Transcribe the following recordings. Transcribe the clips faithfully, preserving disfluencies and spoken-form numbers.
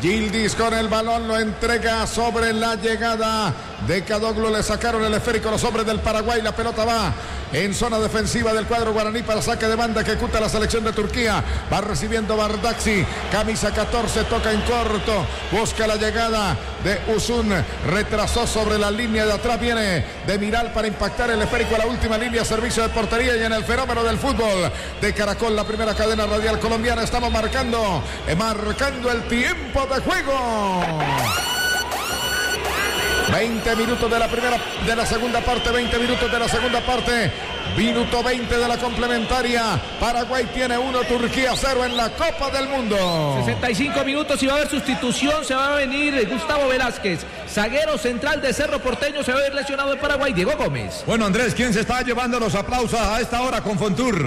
Yildiz con el balón lo entrega sobre la llegada de Kadoglu. Le sacaron el esférico los hombres del Paraguay. La pelota va en zona defensiva del cuadro guaraní para saque de banda que ejecuta la selección de Turquía. Va recibiendo Bardakci, camisa catorce, toca en corto, busca la llegada de Uzun, retrasó sobre la línea de atrás, viene de Miral para impactar el esférico a la última línea, servicio de portería. Y en el fenómeno del fútbol de Caracol, la primera cadena radial colombiana, estamos marcando, eh, marcando el tiempo de juego. veinte minutos de la primera, de la segunda parte, veinte minutos de la segunda parte, minuto veinte de la complementaria. Paraguay tiene uno, Turquía cero en la Copa del Mundo. sesenta y cinco minutos y va a haber sustitución, se va a venir Gustavo Velázquez, zaguero central de Cerro Porteño, se va a ver lesionado en Paraguay, Diego Gómez. Bueno, Andrés, ¿quién se está llevando los aplausos a esta hora con Fontur?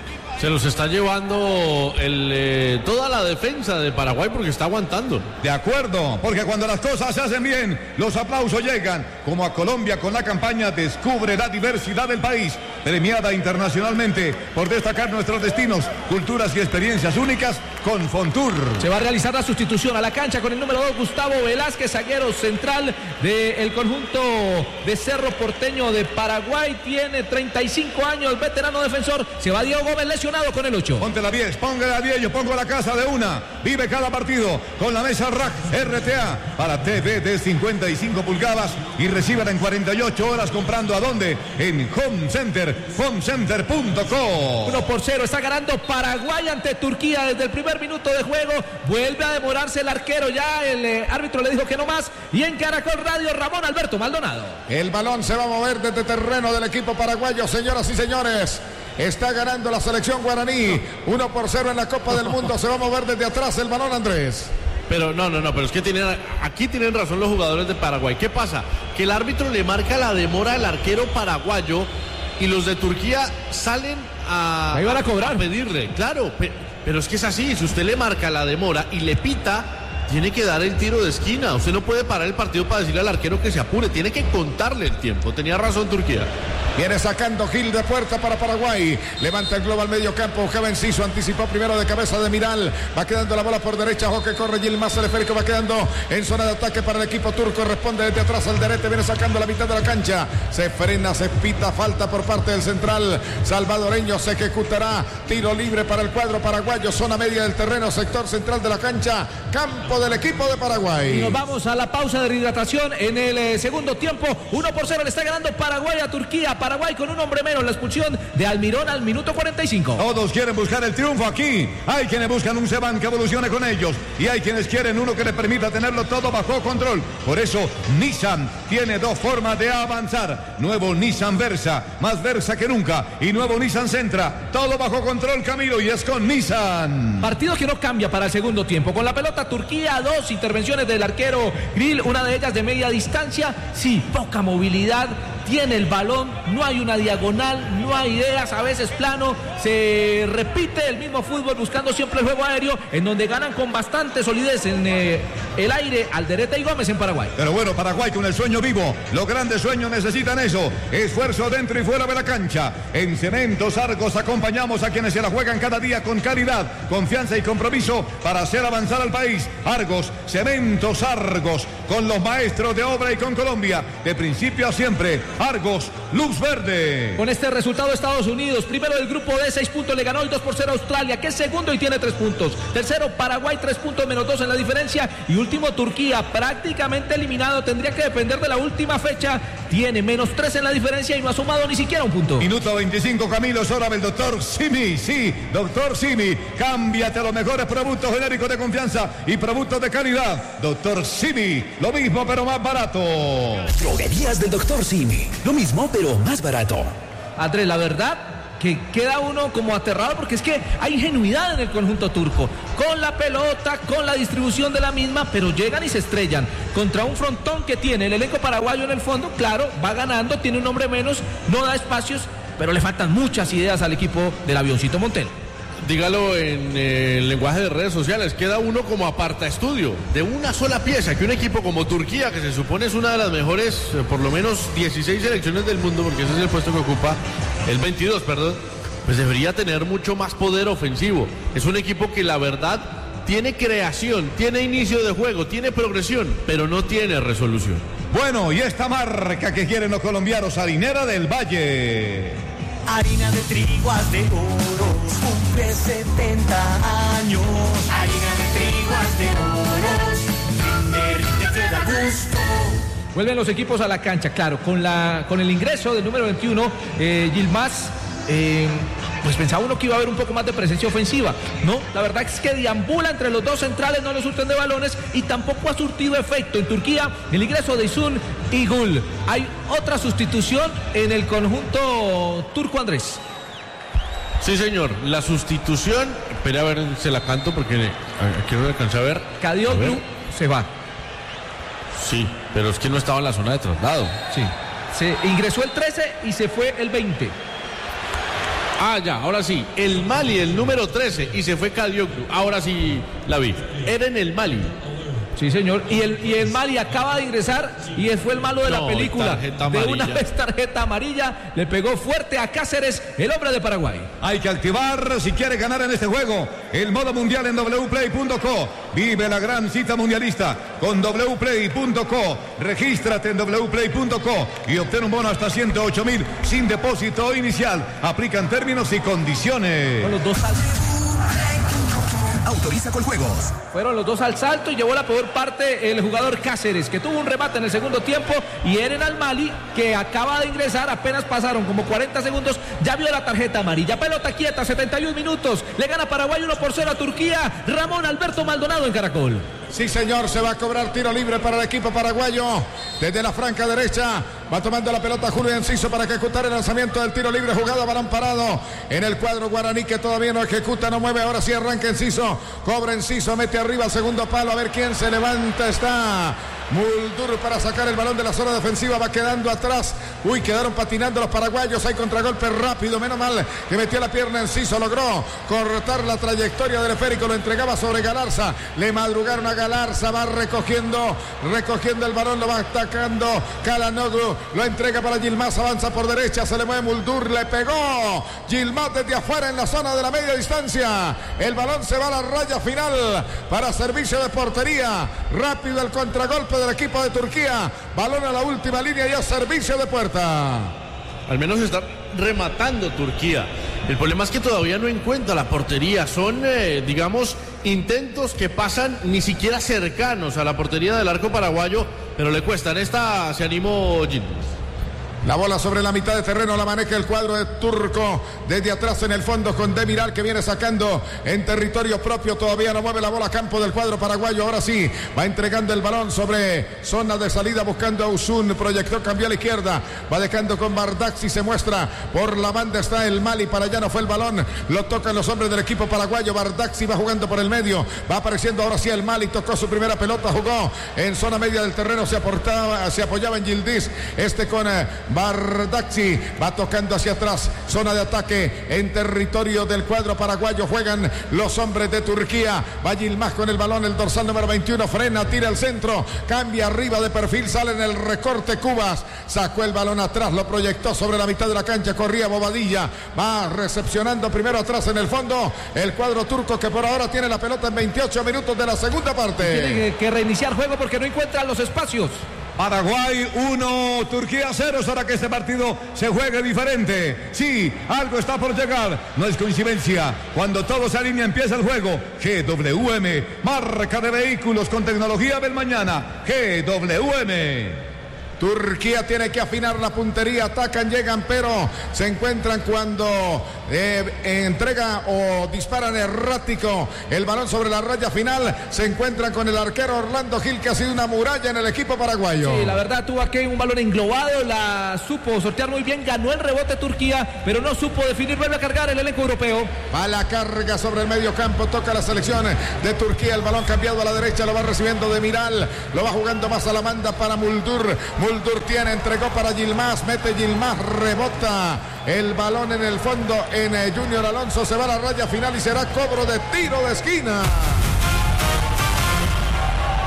Se los está llevando el, eh, toda la defensa de Paraguay porque está aguantando. De acuerdo, porque cuando las cosas se hacen bien, los aplausos llegan, como a Colombia con la campaña Descubre la diversidad del país, premiada internacionalmente por destacar nuestros destinos, culturas y experiencias únicas con Fontur. Se va a realizar la sustitución a la cancha con el número dos, Gustavo Velázquez, zaguero central del conjunto de Cerro Porteño de Paraguay. Tiene treinta y cinco años, veterano defensor. Se va Diego Gómez lesionado con el ocho. Ponte la diez, ponga la diez, yo pongo la casa de una. Vive cada partido con la mesa Rack R T A para T V de cincuenta y cinco pulgadas y reciban en cuarenta y ocho horas comprando ¿a dónde? En Home Center, home center punto com. uno por cero, está ganando Paraguay ante Turquía desde el primer minuto de juego. Vuelve a demorarse el arquero, ya el eh, árbitro le dijo que no más. Y en Caracol Radio, Ramón Alberto Maldonado. El balón se va a mover desde terreno del equipo paraguayo, señoras y señores. Está ganando la selección guaraní, uno por cero en la Copa del Mundo. Se va a mover desde atrás el balón, Andrés. Pero no, no, no, pero es que tienen, aquí tienen razón los jugadores de Paraguay. ¿Qué pasa? Que el árbitro le marca la demora al arquero paraguayo y los de Turquía salen a, Ahí van a cobrar. a pedirle. Claro, pero, pero es que es así, si usted le marca la demora y le pita, tiene que dar el tiro de esquina. Usted no puede parar el partido para decirle al arquero que se apure, tiene que contarle el tiempo. Tenía razón Turquía. Viene sacando Gil de puerta para Paraguay. Levanta el globo al medio campo. Buscaba Enciso. Anticipó primero de cabeza de Miral. Va quedando la bola por derecha. Joque corre. Yilmaz el esférico va quedando en zona de ataque para el equipo turco. Responde desde atrás al Derete. Viene sacando la mitad de la cancha. Se frena, se pita. Falta por parte del central salvadoreño. Se ejecutará tiro libre para el cuadro paraguayo. Zona media del terreno. Sector central de la cancha. Campo del equipo de Paraguay. Y nos vamos a la pausa de rehidratación en el eh, segundo tiempo. uno por cero le está ganando Paraguay a Turquía. Paraguay con un hombre menos, la expulsión de Almirón al minuto cuarenta y cinco. Todos quieren buscar el triunfo aquí. Hay quienes buscan un Seban que evolucione con ellos y hay quienes quieren uno que les permita tenerlo todo bajo control. Por eso Nissan tiene dos formas de avanzar. Nuevo Nissan Versa, más Versa que nunca, y nuevo Nissan Sentra, todo bajo control, Camilo, y es con Nissan. Partido que no cambia para el segundo tiempo. Con la pelota Turquía, dos intervenciones del arquero Grill, una de ellas de media distancia. Sí, poca movilidad. Tiene el balón, no hay una diagonal, no hay ideas, a veces plano, se repite el mismo fútbol buscando siempre el juego aéreo, en donde ganan con bastante solidez en eh, el aire Alderete y Gómez en Paraguay. Pero bueno, Paraguay con el sueño vivo, los grandes sueños necesitan eso, esfuerzo dentro y fuera de la cancha. En Cementos Argos acompañamos a quienes se la juegan cada día con calidad, confianza y compromiso para hacer avanzar al país. Argos, Cementos Argos, con los maestros de obra y con Colombia, de principio a siempre. Argos, luz verde. Con este resultado Estados Unidos, primero del grupo D, seis puntos, le ganó el dos por cero a Australia, que es segundo y tiene tres puntos. Tercero Paraguay, tres puntos menos dos en la diferencia. Y último Turquía, prácticamente eliminado, tendría que depender de la última fecha. Tiene menos tres en la diferencia y no ha sumado ni siquiera un punto. Minuto veinticinco, Camilo, es hora del doctor Simi. Sí, doctor Simi, cámbiate a los mejores productos genéricos de confianza y productos de calidad. doctor Simi, lo mismo pero más barato. Droguerías del doctor Simi. Lo mismo, pero más barato. Andrés, la verdad que queda uno como aterrado porque es que hay ingenuidad en el conjunto turco. Con la pelota, con la distribución de la misma, pero llegan y se estrellan contra un frontón que tiene el elenco paraguayo en el fondo. Claro, va ganando, tiene un hombre menos, no da espacios, pero le faltan muchas ideas al equipo del Avioncito Montero. Dígalo en eh, el lenguaje de redes sociales, queda uno como aparta estudio de una sola pieza, que un equipo como Turquía, que se supone es una de las mejores, eh, por lo menos dieciséis selecciones del mundo, porque ese es el puesto que ocupa, el veintidós, perdón, pues debería tener mucho más poder ofensivo. Es un equipo que la verdad tiene creación, tiene inicio de juego, tiene progresión, pero no tiene resolución. Bueno, y esta marca que quieren los colombianos, Harinera del Valle. Harina de trigo de oro, cumple setenta años. Harina de trigo de oro, rinde, rinde, te da gusto. Vuelven los equipos a la cancha, claro, con la con el ingreso del número veintiuno, eh, Yilmaz, eh, pues pensaba uno que iba a haber un poco más de presencia ofensiva, ¿no? La verdad es que deambula entre los dos centrales, no le surten de balones y tampoco ha surtido efecto en Turquía el ingreso de Isun y Gul. Hay otra sustitución en el conjunto turco, Andrés. Sí, señor, la sustitución, espera a ver, se la canto porque aquí no le alcancé a ver. Kadioglu se va. Sí, pero es que no estaba en la zona de traslado. Sí, se ingresó el trece y se fue el veinte. Ah, ya, ahora sí, el Mali, el número trece, y se fue Kadioglu. Ahora sí la vi. Era en el Mali. Sí, señor. Y el, y el Mali acaba de ingresar y fue el malo de no, la película. De una vez tarjeta amarilla. Le pegó fuerte a Cáceres, el hombre de Paraguay. Hay que activar si quiere ganar en este juego el modo mundial en doble u play punto co. Vive la gran cita mundialista con doble u play punto co. Regístrate en doble u play punto co y obtén un bono hasta ciento ocho mil sin depósito inicial. Aplican términos y condiciones. Con los dos al... Autoriza con juegos. Fueron los dos al salto y llevó la peor parte el jugador Cáceres, que tuvo un remate en el segundo tiempo, y Eren Al-Mali, que acaba de ingresar, apenas pasaron como cuarenta segundos, ya vio la tarjeta amarilla. Pelota quieta, setenta y un minutos, le gana Paraguay uno por cero a Turquía. Ramón Alberto Maldonado en Caracol. Sí, señor, se va a cobrar tiro libre para el equipo paraguayo. Desde la franca derecha va tomando la pelota Julio Enciso para ejecutar el lanzamiento del tiro libre. Jugada, balón parado en el cuadro guaraní, que todavía no ejecuta, no mueve. Ahora sí arranca Enciso, cobra Enciso, mete arriba al segundo palo. A ver quién se levanta. Está Muldur para sacar el balón de la zona defensiva. Va quedando atrás. Uy, quedaron patinando los paraguayos. Hay contragolpe rápido. Menos mal que metió la pierna Enciso. Logró cortar la trayectoria del esférico. Lo entregaba sobre Galarza. Le madrugaron a Galarza. Va recogiendo, recogiendo el balón. Lo va atacando Calhanoglu. Lo entrega para Yilmaz. Avanza por derecha. Se le mueve Muldur. Le pegó Yilmaz desde afuera en la zona de la media distancia. El balón se va a la raya final para servicio de portería. Rápido el contragolpe del equipo de Turquía. Balón a la última línea y a servicio de puerta. Al menos está rematando Turquía. El problema es que todavía no encuentra la portería. Son, eh, digamos, intentos que pasan ni siquiera cercanos a la portería del arco paraguayo, pero le cuestan. Esta se animó Gil. La bola sobre la mitad de terreno la maneja el cuadro de Turco. Desde atrás en el fondo con Demiral, que viene sacando en territorio propio. Todavía no mueve la bola a campo del cuadro paraguayo. Ahora sí, va entregando el balón sobre zona de salida buscando a Usun. Proyectó, cambió a la izquierda. Va dejando con Bardazzi, se muestra por la banda. Está el Mali, para allá no fue el balón. Lo tocan los hombres del equipo paraguayo. Bardazzi va jugando por el medio. Va apareciendo ahora sí el Mali. Tocó su primera pelota, jugó en zona media del terreno. Se aportaba, se apoyaba en Yildiz. Este con eh, Bardazzi va tocando hacia atrás, zona de ataque en territorio del cuadro paraguayo. Juegan los hombres de Turquía. Va Yilmaz con el balón, el dorsal número veintiuno, frena, tira el centro, cambia arriba de perfil, sale en el recorte Cubas, sacó el balón atrás, lo proyectó sobre la mitad de la cancha, corría Bobadilla, va recepcionando primero atrás en el fondo el cuadro turco, que por ahora tiene la pelota en veintiocho minutos de la segunda parte. Tiene que reiniciar juego porque no encuentra los espacios. Paraguay uno, Turquía cero, para que este partido se juegue diferente. Sí, algo está por llegar, no es coincidencia. Cuando todo se alinea empieza el juego. G W M, marca de vehículos con tecnología del mañana. G W M. Turquía tiene que afinar la puntería, atacan, llegan, pero se encuentran cuando eh, entrega o disparan errático el balón sobre la raya final. Se encuentran con el arquero Orlando Gil, que ha sido una muralla en el equipo paraguayo. Sí, la verdad tuvo aquí un balón englobado, la supo sortear muy bien, ganó el rebote Turquía, pero no supo definir, vuelve a cargar el elenco europeo. Va la carga sobre el medio campo, toca la selección de Turquía, el balón cambiado a la derecha, lo va recibiendo Demiral, lo va jugando más a la banda para Muldur. Muldur tiene, entregó para Yilmaz, mete Yilmaz, rebota el balón en el fondo en eh, Junior Alonso, se va a la raya final y será cobro de tiro de esquina.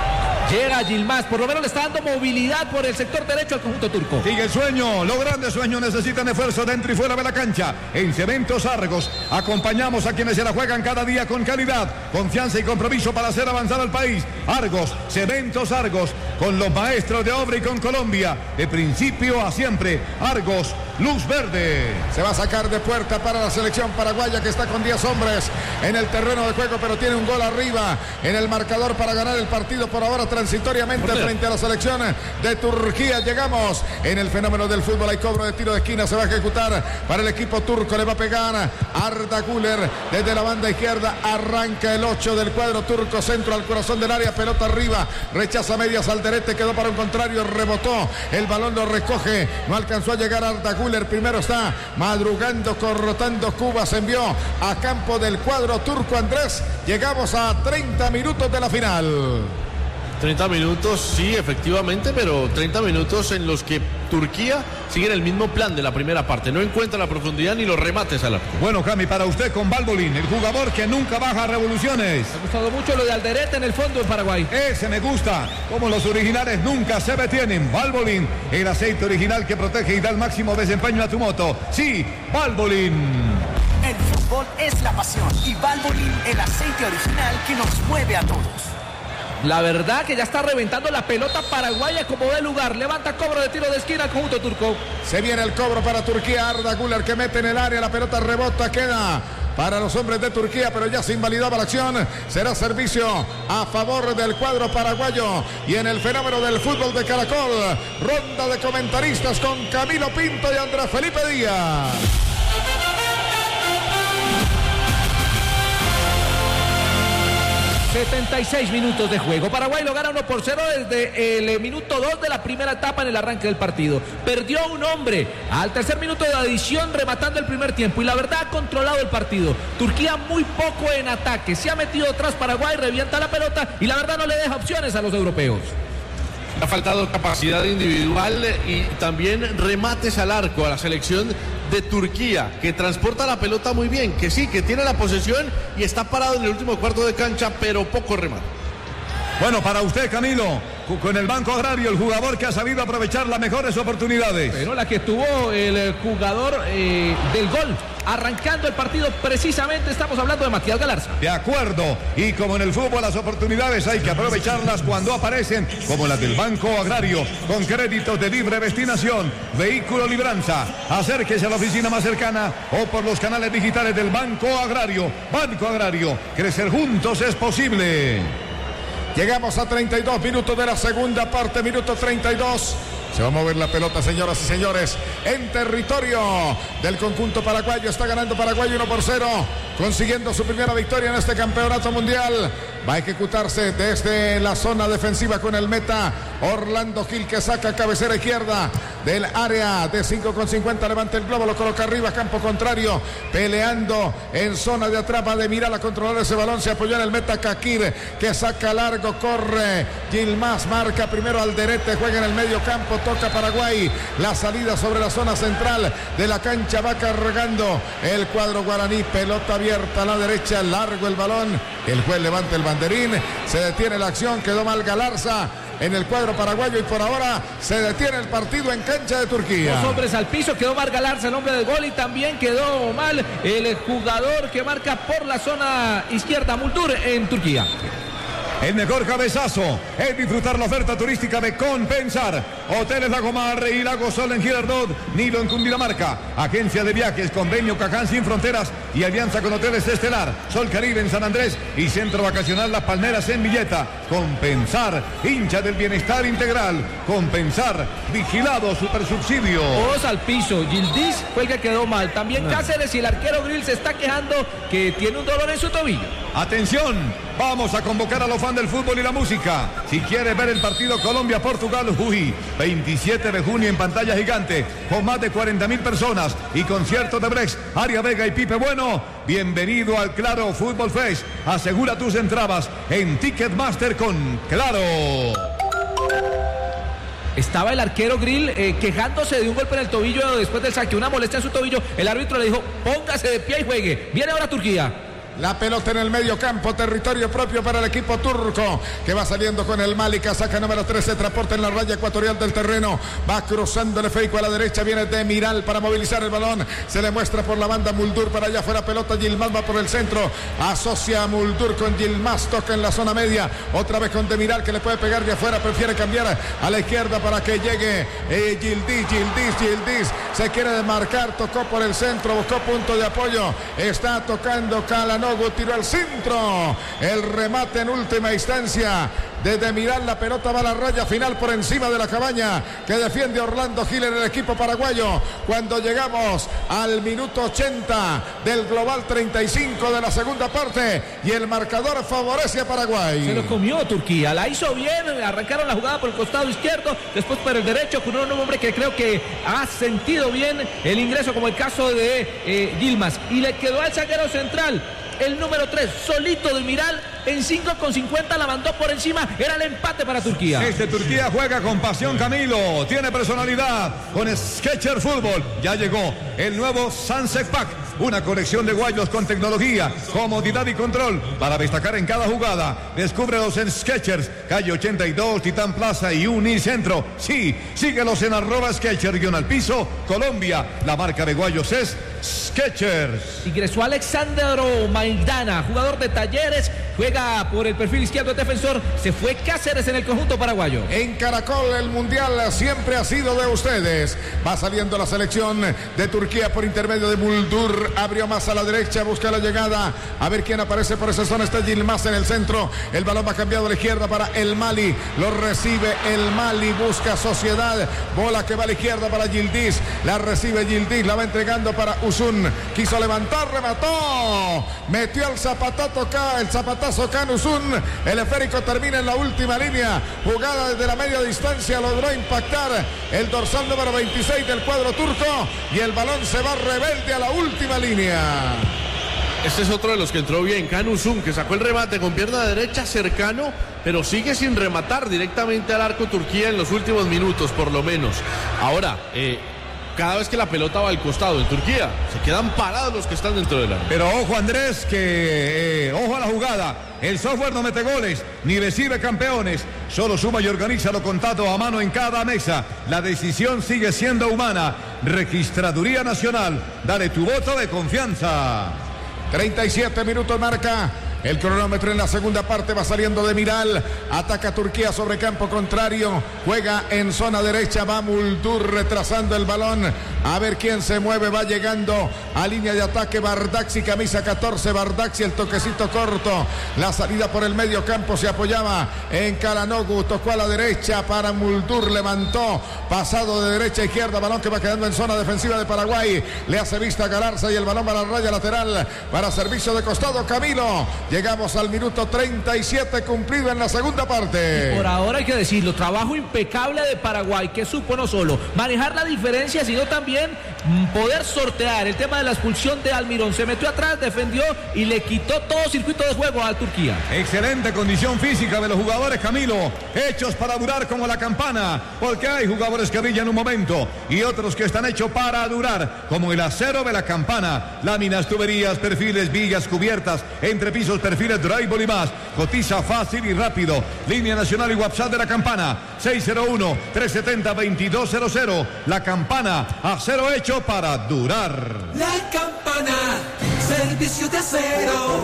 Llega Yilmaz, por lo menos le está dando movilidad por el sector derecho al conjunto turco. Sigue el sueño, los grandes sueños necesitan esfuerzo dentro y fuera de la cancha. En Cementos Argos acompañamos a quienes se la juegan cada día con calidad, confianza y compromiso para hacer avanzar al país. Argos, Cementos Argos, con los maestros de obra y con Colombia, de principio a siempre. Argos, luz verde. Se va a sacar de puerta para la selección paraguaya que está con diez hombres en el terreno de juego, pero tiene un gol arriba en el marcador para ganar el partido por ahora transitoriamente frente a la selección de Turquía. Llegamos en el fenómeno del fútbol. Hay cobro de tiro de esquina, se va a ejecutar para el equipo turco. Le va a pegar Arda Güler desde la banda izquierda. Arranca el ocho del cuadro turco, centro al corazón del área, pelota arriba, rechaza medias Alderete, quedó para un contrario, rebotó, el balón lo recoge, no alcanzó a llegar Arda Güler. Primero está madrugando, corrotando Cuba, se envió a campo del cuadro turco. Andrés, llegamos a treinta minutos de la final. treinta minutos, sí, efectivamente, pero treinta minutos en los que Turquía sigue en el mismo plan de la primera parte. No encuentra la profundidad ni los remates al arco. Bueno, Cami, para usted con Valbolín, el jugador que nunca baja revoluciones. Me ha gustado mucho lo de Alderete en el fondo en Paraguay. Ese me gusta, como los originales nunca se detienen. Valbolín, el aceite original que protege y da el máximo desempeño a tu moto. Sí, Valbolín. El fútbol es la pasión y Valvoline, el aceite original que nos mueve a todos. La verdad que ya está reventando la pelota paraguaya como de lugar. Levanta cobro de tiro de esquina al conjunto turco. Se viene el cobro para Turquía. Arda Güler que mete en el área. La pelota rebota, queda para los hombres de Turquía, pero ya se invalidaba la acción. Será servicio a favor del cuadro paraguayo. Y en el fenómeno del fútbol de Caracol, ronda de comentaristas con Camilo Pinto y Andrés Felipe Díaz. setenta y seis minutos de juego. Paraguay lo gana uno por cero desde el minuto dos de la primera etapa en el arranque del partido. Perdió un hombre al tercer minuto de adición rematando el primer tiempo y la verdad ha controlado el partido. Turquía muy poco en ataque. Se ha metido atrás Paraguay, revienta la pelota y la verdad no le deja opciones a los europeos. Ha faltado capacidad individual y también remates al arco a la selección de Turquía, que transporta la pelota muy bien, que sí, que tiene la posesión y está parado en el último cuarto de cancha, pero poco remate. Bueno, para usted, Camilo, con el Banco Agrario, el jugador que ha sabido aprovechar las mejores oportunidades. Pero la que tuvo el jugador eh, del gol, arrancando el partido precisamente, estamos hablando de Matías Galarza. De acuerdo, y como en el fútbol las oportunidades hay que aprovecharlas cuando aparecen, como las del Banco Agrario, con créditos de libre destinación, vehículo libranza. Acérquese a la oficina más cercana o por los canales digitales del Banco Agrario. Banco Agrario, crecer juntos es posible. Llegamos a treinta y dos minutos de la segunda parte, minuto treinta y dos. Se va a mover la pelota, señoras y señores, en territorio del conjunto paraguayo. Está ganando Paraguay uno por cero, consiguiendo su primera victoria en este campeonato mundial. Va a ejecutarse desde la zona defensiva con el meta Orlando Gil, que saca cabecera izquierda del área de cinco con cincuenta. Levanta el globo, lo coloca arriba, campo contrario, peleando en zona de atrás. Va de mirar a controlar ese balón. Se apoyó en el meta Kakir, que saca largo, corre Yilmaz, marca primero Alderete, juega en el medio campo, toca Paraguay. La salida sobre la zona central de la cancha, va cargando el cuadro guaraní. Pelota abierta a la derecha, largo el balón. El juez levanta el banderín, se detiene la acción, quedó mal Galarza en el cuadro paraguayo y por ahora se detiene el partido en cancha de Turquía. Dos hombres al piso, quedó mal Galarza, el hombre del gol, y también quedó mal el jugador que marca por la zona izquierda, Multur, en Turquía. El mejor cabezazo es disfrutar la oferta turística de Compensar. Hoteles Lagomar y Lago Sol en Girardot, Nilo en Cundinamarca. Agencia de viajes, convenio Caján Sin Fronteras y alianza con Hoteles Estelar, Sol Caribe en San Andrés y Centro Vacacional Las Palmeras en Villeta. Compensar, hincha del bienestar integral. Compensar, vigilado supersubsidio. Dos al piso, Yildiz fue el que quedó mal. También no. Cáceres y el arquero Grill se está quejando que tiene un dolor en su tobillo. Atención, vamos a convocar a los fans del fútbol y la música. Si quieres ver el partido Colombia-Portugal, uy, veintisiete de junio en pantalla gigante, con más de cuarenta mil personas y conciertos de Brex, Aria Vega y Pipe Bueno, bienvenido al Claro Fútbol Fest. Asegura tus entradas en Ticketmaster con Claro. Estaba el arquero Grill eh, quejándose de un golpe en el tobillo después del saque, una molestia en su tobillo. El árbitro le dijo, póngase de pie y juegue. Viene ahora Turquía. La pelota en el medio campo, territorio propio para el equipo turco, que va saliendo con el Mali, casaca número trece, transporta en la raya ecuatorial del terreno, va cruzando el efeico a la derecha, viene Demiral para movilizar el balón, se le muestra por la banda Muldur para allá afuera, pelota, Yilmaz va por el centro, asocia a Muldur con Yilmaz, toca en la zona media, otra vez con Demiral que le puede pegar de afuera, prefiere cambiar a la izquierda para que llegue eh, Yildiz, Yildiz, Yildiz, se quiere desmarcar, tocó por el centro, buscó punto de apoyo, está tocando Calhanoglu, tiró al centro, el remate en última instancia de Demiral, la pelota va a la raya final por encima de la cabaña que defiende Orlando Gil en el equipo paraguayo, cuando llegamos al minuto ochenta del global treinta y cinco de la segunda parte y el marcador favorece a Paraguay. Se lo comió Turquía, la hizo bien, arrancaron la jugada por el costado izquierdo, después por el derecho con un hombre que creo que ha sentido bien el ingreso, como el caso de eh, Yilmaz, y le quedó al zaguero central el número tres, solito Demiral, en cinco con cincuenta la mandó por encima, era el empate para Turquía. Este Turquía juega con pasión, Camilo, tiene personalidad, con Sketcher Fútbol, ya llegó el nuevo Sunset Pack, una colección de guayos con tecnología, comodidad y control para destacar en cada jugada. Descúbrelos en Skechers, calle ochenta y dos, Titán Plaza y Unicentro. Sí, síguelos en arroba Sketcher guión al piso, Colombia, la marca de guayos es Skechers. Ingresó Alexandro Maidana, jugador de Talleres, juega por el perfil izquierdo de defensor, se fue Cáceres en el conjunto paraguayo. En Caracol el mundial siempre ha sido de ustedes. Va saliendo la selección de Turquía por intermedio de Muldur, abrió más a la derecha, busca la llegada, a ver quién aparece por esa zona, está Yilmaz en el centro, el balón va cambiado a la izquierda para el Mali, lo recibe el Mali, busca Sociedad, bola que va a la izquierda para Yildiz, la recibe Yildiz, la va entregando para Uzun, quiso levantar, remató, metió el zapatazo acá, el zapatazo acá en Uzun, el esférico termina en la última línea, jugada desde la media distancia, logró impactar el dorsal número veintiséis del cuadro turco y el balón se va rebelde a la última línea. Este es otro de los que entró bien, Can Uzun, que sacó el remate con pierna derecha cercano, pero sigue sin rematar directamente al arco Turquía en los últimos minutos, por lo menos. Ahora, eh, cada vez que la pelota va al costado en Turquía, se quedan parados los que están dentro del área. Pero ojo, Andrés, que eh, ojo a la jugada. El software no mete goles, ni recibe campeones. Solo suma y organiza lo contado a mano en cada mesa. La decisión sigue siendo humana. Registraduría Nacional. Dale tu voto de confianza. treinta y siete minutos marca el cronómetro en la segunda parte, va saliendo Demiral, ataca Turquía sobre campo contrario, juega en zona derecha, va Muldur retrasando el balón, a ver quién se mueve, va llegando a línea de ataque Bardakci, camisa catorce, Bardakci, el toquecito corto, la salida por el medio campo, se apoyaba en Calhanoglu, tocó a la derecha para Muldur, levantó, pasado de derecha a izquierda, balón que va quedando en zona defensiva de Paraguay, le hace vista a Galarza y el balón va a la raya lateral para servicio de costado, Camilo. Llegamos al minuto treinta y siete cumplido en la segunda parte. Y por ahora hay que decirlo, trabajo impecable de Paraguay, que supo no solo manejar la diferencia, sino también poder sortear el tema de la expulsión de Almirón. Se metió atrás, defendió y le quitó todo circuito de juego a Turquía. Excelente condición física de los jugadores, Camilo, hechos para durar como la campana, porque hay jugadores que brillan un momento y otros que están hechos para durar, como el acero de la campana, láminas, tuberías, perfiles, vigas, cubiertas, entrepisos, perfiles, drywall y más. Cotiza fácil y rápido. Línea nacional y WhatsApp de la campana seis cero uno, tres siete cero, dos dos cero cero. La campana, acero hecho para durar. La campana, servicio de acero.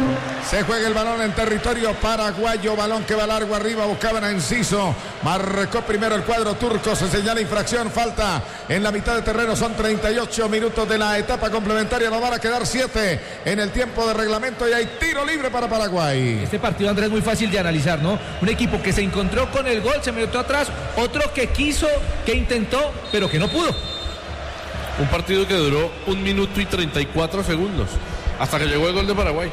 Se juega el balón en territorio paraguayo, balón que va largo arriba, buscaban a Enciso, marcó primero el cuadro turco, se señala infracción, falta en la mitad de terreno, son treinta y ocho minutos de la etapa complementaria, nos van a quedar siete en el tiempo de reglamento y hay tiro libre para Paraguay. Este partido, Andrés, es muy fácil de analizar, ¿no? Un equipo que se encontró con el gol, se metió atrás, otro que quiso, que intentó, pero que no pudo. Un partido que duró un minuto y treinta y cuatro segundos, hasta que llegó el gol de Paraguay.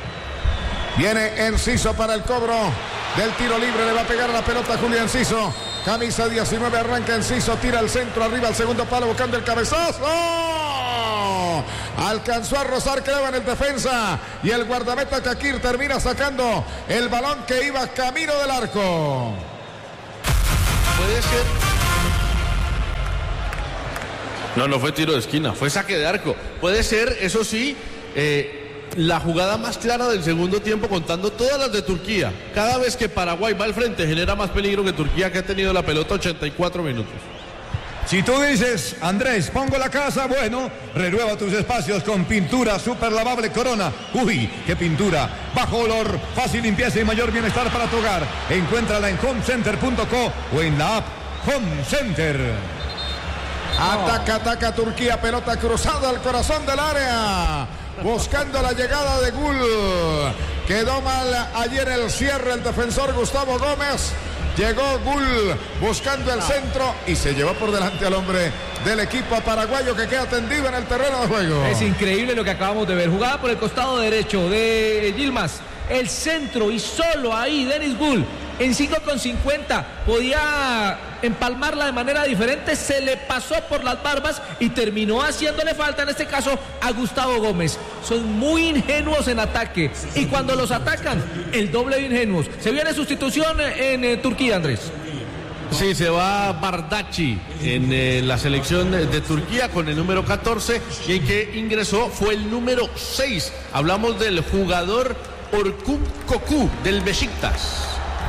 Viene Enciso para el cobro del tiro libre, le va a pegar a la pelota Julián Enciso, camisa diecinueve, arranca Enciso, tira al centro, arriba al segundo palo buscando el cabezazo. ¡Oh! Alcanzó a rozar, creo, en el defensa y el guardameta Kakir termina sacando el balón que iba camino del arco. Puede ser. No, no fue tiro de esquina, fue saque de arco. Puede ser, eso sí, eh, la jugada más clara del segundo tiempo, contando todas las de Turquía. Cada vez que Paraguay va al frente genera más peligro que Turquía, que ha tenido la pelota ochenta y cuatro minutos. Si tú dices, Andrés, pongo la casa, bueno, renueva tus espacios con pintura super lavable Corona. Uy, qué pintura, bajo olor, fácil limpieza y mayor bienestar para tu hogar. Encuéntrala en home center punto co o en la app Home Center. Ataca, ataca Turquía, pelota cruzada al corazón del área, buscando la llegada de Gul. Quedó mal ayer el cierre el defensor Gustavo Gómez. Llegó Gul buscando el centro y se llevó por delante al hombre del equipo paraguayo que queda tendido en el terreno de juego. Es increíble lo que acabamos de ver. Jugada por el costado derecho de Yilmaz. El centro y solo ahí Denis Gul en cinco con cincuenta podía empalmarla de manera diferente, se le pasó por las barbas y terminó haciéndole falta en este caso a Gustavo Gómez. Son muy ingenuos en ataque y cuando los atacan el doble de ingenuos. Se viene sustitución en eh, Turquía, Andrés. Sí, se va Bardacci en eh, la selección de Turquía con el número catorce y el que ingresó fue el número seis. Hablamos del jugador Orkun Koku del Beşiktaş.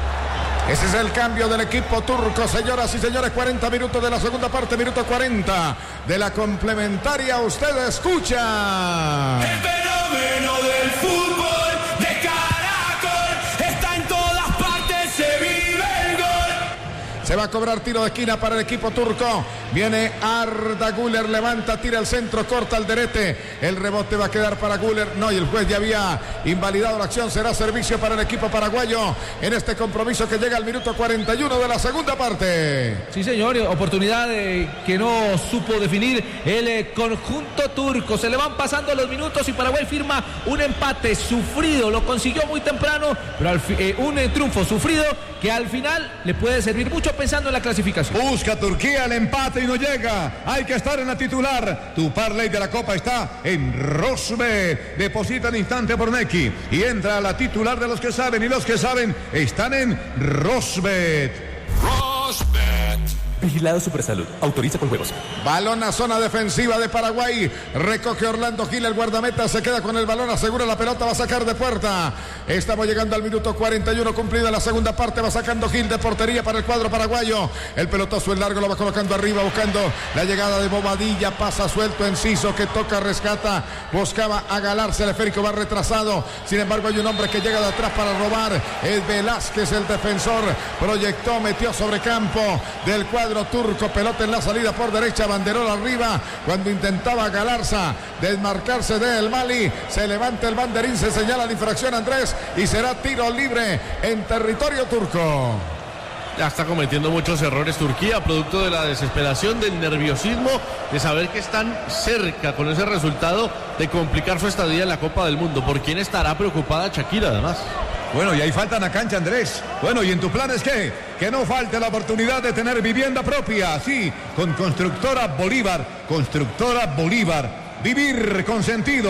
Ese es el cambio del equipo turco, señoras y señores. cuarenta minutos de la segunda parte, minuto cuarenta de la complementaria. Usted escucha. El fenómeno del fútbol de Caracol está en todas partes, se vive el gol. Se va a cobrar tiro de esquina para el equipo turco. Viene Arda Güler, levanta, tira el centro, corta al derete. El rebote va a quedar para Güler. No, y el juez ya había invalidado la acción. Será servicio para el equipo paraguayo en este compromiso que llega al minuto cuarenta y uno de la segunda parte. Sí, señor, oportunidad eh, que no supo definir el eh, conjunto turco. Se le van pasando los minutos y Paraguay firma un empate sufrido. Lo consiguió muy temprano, pero al fi- eh, un eh, triunfo sufrido que al final le puede servir mucho pensando en la clasificación. Busca Turquía el empate y no llega. Hay que estar en la titular. Tu parlay de la Copa está en Rosbet. Deposita en instante por Neki y entra a la titular de los que saben, y los que saben están en Rosbet. Rosbet. Vigilado Supersalud. Autoriza con juegos. Balón a zona defensiva de Paraguay. Recoge Orlando Gil, el guardameta se queda con el balón, asegura la pelota, va a sacar de puerta. Estamos llegando al minuto cuarenta y uno cumplida la segunda parte. Va sacando Gil de portería para el cuadro paraguayo. El pelotazo en largo lo va colocando arriba, buscando la llegada de Bobadilla. Pasa suelto Enciso que toca, rescata. Buscaba agalarse, el esférico va retrasado. Sin embargo hay un hombre que llega de atrás para robar. Es Velázquez, el defensor. Proyectó, metió sobre campo del cuadro turco, pelota en la salida por derecha, banderol arriba, cuando intentaba Galarza desmarcarse del Mali, se levanta el banderín, se señala la infracción, Andrés, y será tiro libre en territorio turco. Ya está cometiendo muchos errores Turquía, producto de la desesperación, del nerviosismo, de saber que están cerca con ese resultado de complicar su estadía en la Copa del Mundo. ¿Por quién estará preocupada Shakira además? Bueno, y ahí faltan a cancha, Andrés. Bueno, ¿y en tu plan es qué? Que no falte la oportunidad de tener vivienda propia. Sí, con Constructora Bolívar. Constructora Bolívar. Vivir con sentido.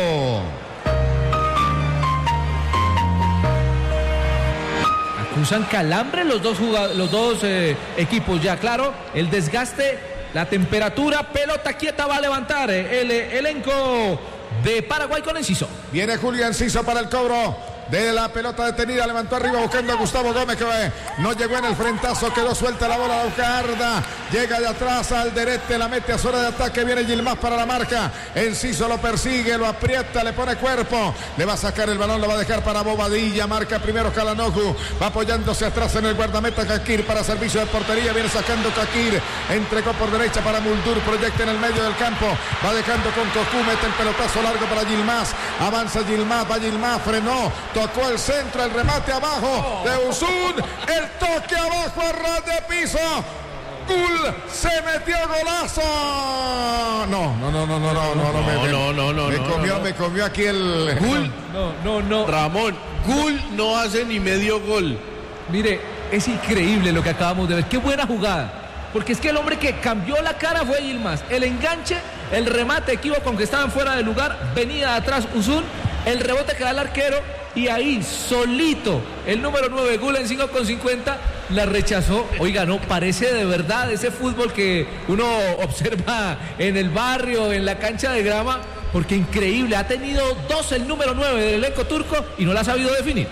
Acusan calambre los dos, jugad- los dos eh, equipos ya, claro. El desgaste, la temperatura, pelota quieta va a levantar eh, el eh, elenco de Paraguay con Enciso. Viene Julio Enciso para el cobro de la pelota detenida, levantó arriba buscando a Gustavo Gómez, que eh, no llegó en el frentazo, quedó suelta la bola, la busca Arda, llega de atrás al derete, la mete a zona de ataque, viene Yilmaz para la marca, Enciso lo persigue, lo aprieta, le pone cuerpo, le va a sacar el balón, lo va a dejar para Bobadilla, marca primero Calanoju, va apoyándose atrás en el guardameta Kakir para servicio de portería, viene sacando Kakir, entregó por derecha para Muldur, proyecta en el medio del campo, va dejando con Cocu, mete el pelotazo largo para Yilmaz, avanza Yilmaz, va Yilmaz, frenó, tocó el centro, el remate abajo de Usun, el toque abajo a ras de piso. Gul se metió golazo. No, no, no, no, no, no, no, no, me, no, no, no, me no, comió, no, no. me comió aquí el Gul, No, no, no. Ramón, Gul no hace ni medio gol. Mire, es increíble lo que acabamos de ver. Qué buena jugada. Porque es que el hombre que cambió la cara fue Yilmaz. El enganche, el remate equívoco con que estaban fuera de lugar, venía de atrás Usun, el rebote que da el arquero y ahí solito el número nueve Gul en cinco con cincuenta la rechazó. Oiga, no, parece de verdad ese fútbol que uno observa en el barrio, en la cancha de grama. porque increíble, ha tenido dos el número nueve del elenco turco y no la ha sabido definir.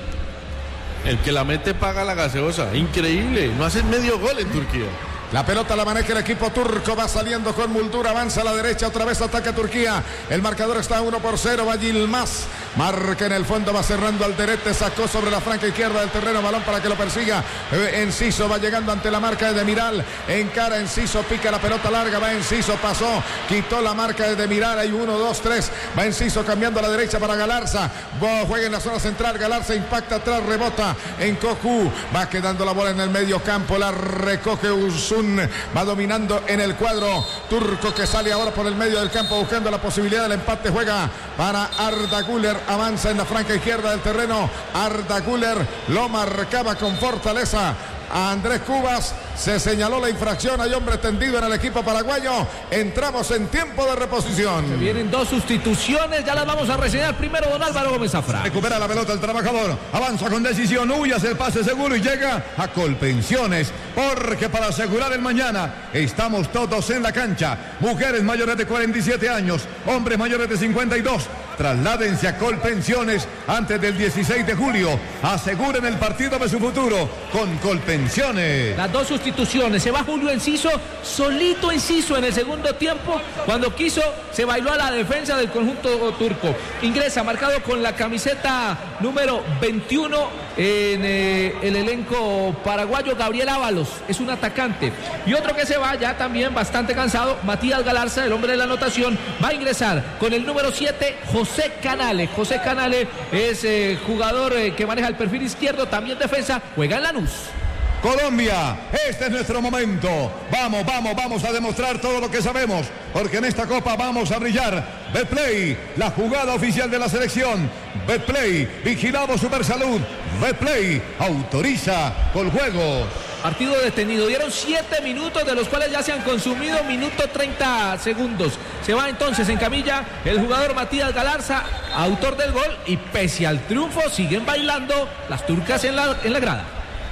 El que la mete paga la gaseosa, increíble, no hacen medio gol en Turquía. La pelota la maneja el equipo turco, va saliendo con Muldur, avanza a la derecha, otra vez ataca Turquía. El marcador está uno por cero, va Yilmaz, marca en el fondo, va cerrando Alderete, sacó sobre la franca izquierda del terreno, balón para que lo persiga. Eh, Enciso va llegando ante la marca de Demiral, encara Enciso, pica la pelota larga, va Enciso, pasó, quitó la marca de Demiral, hay uno, dos, tres, va Enciso cambiando a la derecha para Galarza, juega en la zona central, Galarza impacta atrás, rebota en Cocu, va quedando la bola en el medio campo, la recoge Uzun. Va dominando en el cuadro turco que sale ahora por el medio del campo buscando la posibilidad del empate. Juega para Arda Güler, avanza en la franca izquierda del terreno. Arda Güler lo marcaba con fortaleza a Andrés Cubas, se señaló la infracción, hay hombre tendido en el equipo paraguayo, entramos en tiempo de reposición. Se vienen dos sustituciones, ya las vamos a reseñar. Primero don Álvaro Gómez Zafra. Recupera la pelota el trabajador, avanza con decisión, huye, hace el pase seguro y llega a Colpensiones, porque para asegurar el mañana estamos todos en la cancha. Mujeres mayores de cuarenta y siete años, hombres mayores de cincuenta y dos, trasládense a Colpensiones antes del dieciséis de julio, aseguren el partido de su futuro con Colpensiones. Las dos sustituciones, se va Julio Enciso, solito Enciso en el segundo tiempo, cuando quiso se bailó a la defensa del conjunto turco. Ingresa marcado con la camiseta número veintiuno en eh, el elenco paraguayo, Gabriel Ábalos, es un atacante. Y otro que se va ya también bastante cansado, Matías Galarza, el hombre de la anotación, va a ingresar con el número siete, José Canale. José Canale es eh, jugador eh, que maneja el perfil izquierdo, también defensa, juega en Lanús. Colombia, este es nuestro momento. Vamos, vamos, vamos a demostrar todo lo que sabemos, porque en esta copa vamos a brillar. Betplay, la jugada oficial de la selección. Betplay, vigilado Supersalud. Betplay, autoriza Coljuegos. Partido detenido, dieron siete minutos, de los cuales ya se han consumido minuto treinta segundos. Se va entonces en camilla el jugador Matías Galarza, autor del gol, y pese al triunfo siguen bailando las turcas en la, en la grada.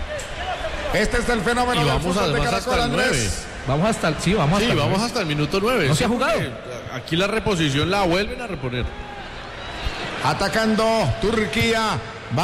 Este es el fenómeno. Y vamos además hasta el nueve. Vamos hasta el, sí, vamos hasta sí, el vamos nueve. hasta el minuto nueve. ¿No sí, se ha jugado? Aquí la reposición la vuelven a reponer. Atacando Turquía.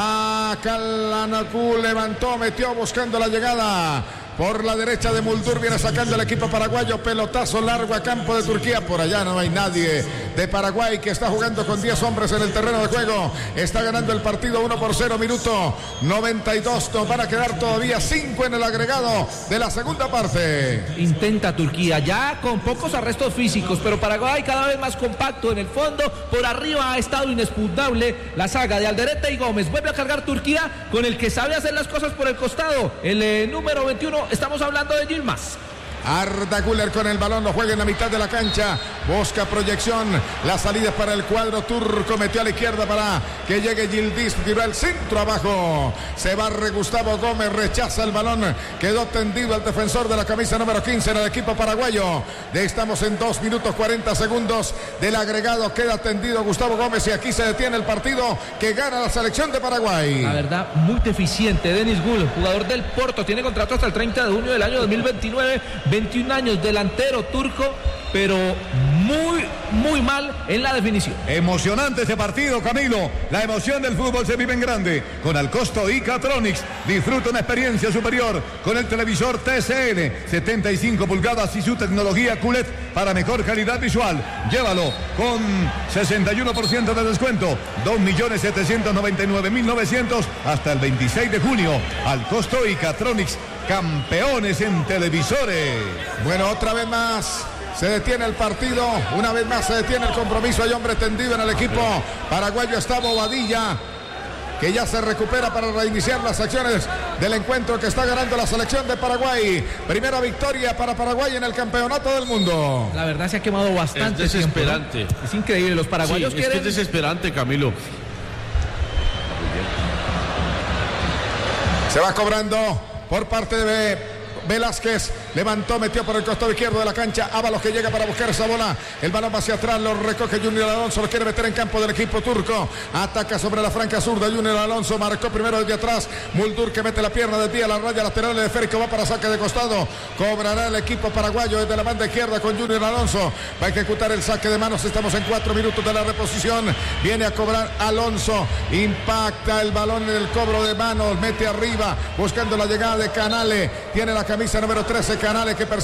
Va Kalanakul, levantó, metió buscando la llegada. Por la derecha de Muldur viene sacando el equipo paraguayo, pelotazo largo a campo de Turquía, por allá no hay nadie de Paraguay que está jugando con diez hombres en el terreno de juego, está ganando el partido uno por cero, minuto noventa y dos, nos van a quedar todavía cinco en el agregado de la segunda parte. Intenta Turquía, ya con pocos arrestos físicos, pero Paraguay cada vez más compacto en el fondo, por arriba ha estado inexpugnable la saga de Alderete y Gómez, vuelve a cargar Turquía con el que sabe hacer las cosas por el costado, el eh, número veintiuno. Estamos hablando de Yilmaz. Arda Güler con el balón, lo juega en la mitad de la cancha, busca proyección, la salida es para el cuadro turco, metió a la izquierda para que llegue Yildiz, tiró el centro abajo, se barre Gustavo Gómez, rechaza el balón, quedó tendido el defensor de la camisa número quince en el equipo paraguayo. Estamos en dos minutos cuarenta segundos del agregado, queda tendido Gustavo Gómez y aquí se detiene el partido que gana la selección de Paraguay. La verdad, muy deficiente Denis Gul, jugador del Porto, tiene contrato hasta el treinta de junio del año dos mil veintinueve, veintiún años, delantero turco, pero muy, muy mal en la definición. Emocionante este partido, Camilo. La emoción del fútbol se vive en grande. Con Alcosto y Catronics, disfruta una experiencia superior con el televisor T C N, setenta y cinco pulgadas y su tecnología Q L E D para mejor calidad visual. Llévalo con sesenta y uno por ciento de descuento, dos millones setecientos noventa y nueve mil novecientos hasta el veintiséis de junio. Alcosto y Catronics, campeones en televisores. Bueno, otra vez más se detiene el partido, una vez más se detiene el compromiso, hay hombre tendido en el equipo paraguayo, está Bobadilla, que ya se recupera para reiniciar las acciones del encuentro que está ganando la selección de Paraguay. Primera victoria para Paraguay en el campeonato del mundo. La verdad se ha quemado bastante. Es desesperante. Tiempo, ¿no? Es increíble, los paraguayos sí, quieren... es que es desesperante, Camilo. Se va cobrando por parte de Velázquez. levantó, metió por el costado izquierdo de la cancha. Ábalos que llega para buscar esa bola. El balón va hacia atrás, lo recoge Junior Alonso, lo quiere meter en campo del equipo turco. Ataca sobre la franca zurda. Junior Alonso marcó primero desde atrás. Muldur que mete la pierna de pie a la raya lateral. El esférico va para saque de costado. Cobrará el equipo paraguayo desde la banda izquierda con Junior Alonso. Va a ejecutar el saque de manos. Estamos en cuatro minutos de la reposición. Viene a cobrar Alonso. Impacta el balón en el cobro de manos. Mete arriba buscando la llegada de Canale. Tiene la camisa número trece Canale que persigue